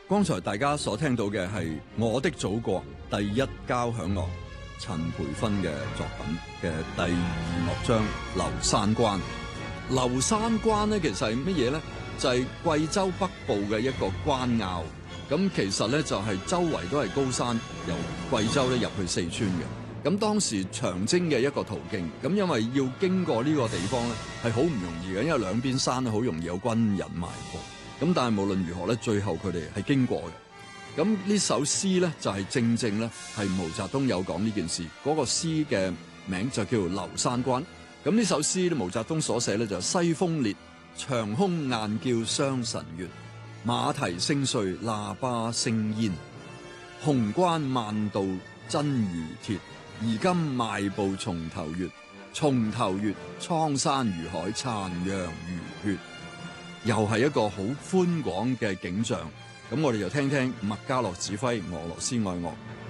剛才大家所聽到嘅係《我的祖國》第一交響樂陳培勳嘅作品嘅第二樂章《流山關》。流山關咧，其實係乜嘢咧？就係貴州北部嘅一個關隘。咁其實咧就係周圍都係高山，由貴州咧入去四川嘅。咁當時長征嘅一個途徑，咁因為要經過呢個地方咧，係好唔容易嘅，因為兩邊山咧好容易有軍人埋伏。咁但係無論如何咧，最後佢哋係經過嘅。咁呢首詩咧就係正正咧係毛澤東有講呢件事，嗰個詩嘅名就叫《流山關》。咁呢首詩咧毛澤東所寫咧就係西風烈，長空雁叫雙晨月，馬蹄聲碎喇叭聲煙，紅關漫道真如鐵，而今邁步從頭越，從頭越蒼山如海，殘陽如血。又係一個好寬廣嘅景象，咁我哋就聽聽麥嘉樂指揮俄羅斯愛樂